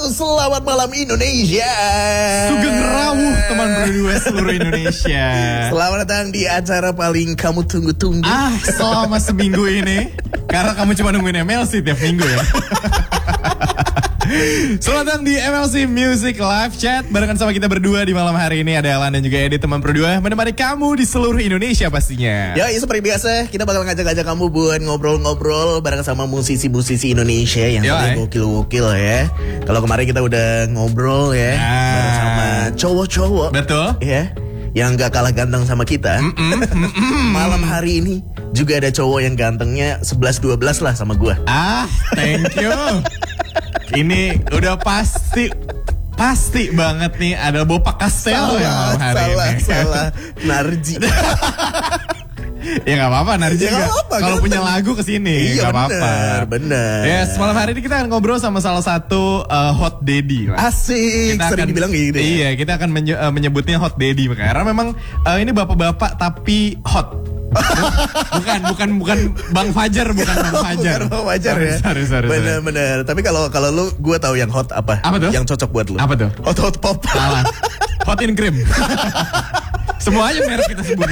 selamat malam Indonesia. Sugeng rawuh teman berdua seluruh Indonesia. Selamat datang di acara paling kamu tunggu-tunggu. Selama seminggu ini. Karena kamu cuma nungguin MLC tiap minggu ya. Selamat datang di MLC Music Live Chat. Barengan sama kita berdua di malam hari ini. Ada Alan dan juga Edi, teman berdua, menemani kamu di seluruh Indonesia pastinya. Ya, seperti biasa kita bakal ngajak-ngajak kamu buat ngobrol-ngobrol bareng sama musisi-musisi Indonesia yang gokil-gokil ya. Kalau kemarin kita udah ngobrol ya bareng sama cowok-cowok. Betul. Ya, yang gak kalah ganteng sama kita. Malam hari ini juga ada cowok yang gantengnya 11-12 lah sama gua. Thank you. Ini udah pasti banget nih ada Bopak Kastel ya malam hari ini. Salah Narji. Ya gak apa-apa Narji ya, kalau punya lagu kesini. Iya, gak apa-apa. Bener. Yes, malam hari ini kita akan ngobrol sama salah satu hot daddy. Asik, kita sering akan, dibilang gitu. Iya, kita akan menyebutnya hot daddy. Karena memang ini bapak-bapak tapi hot. bukan Bang Fajar, bukan Bang Fajar. Bukan Bang Fajar ya. Sorry. Bener. Tapi kalau lu, gue tahu yang hot apa? Apa tuh? Yang cocok buat lu. Apa tuh? Hot pop. Salah. Hot in cream. Semuanya merek kita sebut.